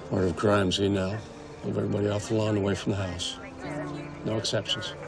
Part of crime, see now. Move everybody off the lawn away from the house. No exceptions.